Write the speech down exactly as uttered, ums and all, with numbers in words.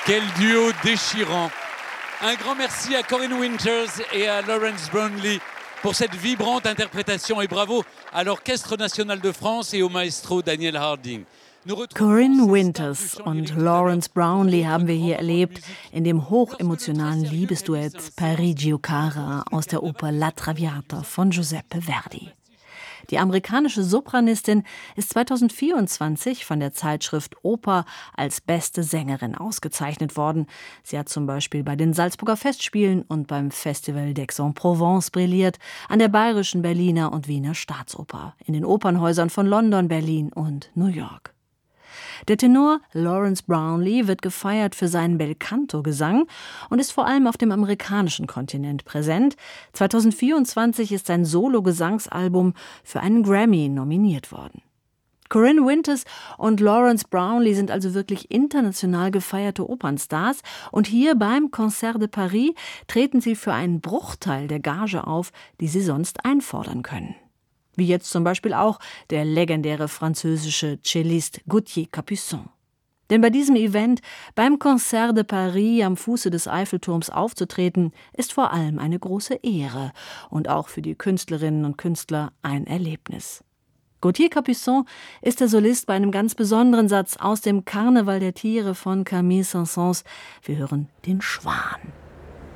Quel duo déchirant. Un grand merci à Corinne Winters et à Lawrence Brownlee pour cette vibrante interprétation et bravo à l'Orchestre National de France et au maestro Daniel Harding. Corinne Winters und Lawrence Brownlee haben wir hier erlebt in dem hochemotionalen Liebesduett Parigi Cara aus der Oper La Traviata von Giuseppe Verdi. Die amerikanische Sopranistin ist zweitausendvierundzwanzig von der Zeitschrift Oper als beste Sängerin ausgezeichnet worden. Sie hat zum Beispiel bei den Salzburger Festspielen und beim Festival d'Aix-en-Provence brilliert, an der Bayerischen, Berliner und Wiener Staatsoper, in den Opernhäusern von London, Berlin und New York. Der Tenor Lawrence Brownlee wird gefeiert für seinen Belcanto-Gesang und ist vor allem auf dem amerikanischen Kontinent präsent. zweitausendvierundzwanzig ist sein Solo-Gesangsalbum für einen Grammy nominiert worden. Corinne Winters und Lawrence Brownlee sind also wirklich international gefeierte Opernstars und hier beim Concert de Paris treten sie für einen Bruchteil der Gage auf, die sie sonst einfordern können. Wie jetzt zum Beispiel auch der legendäre französische Cellist Gauthier Capuçon. Denn bei diesem Event, beim Concert de Paris am Fuße des Eiffelturms aufzutreten, ist vor allem eine große Ehre und auch für die Künstlerinnen und Künstler ein Erlebnis. Gauthier Capuçon ist der Solist bei einem ganz besonderen Satz aus dem Karneval der Tiere von Camille Saint-Saëns. Wir hören den Schwan.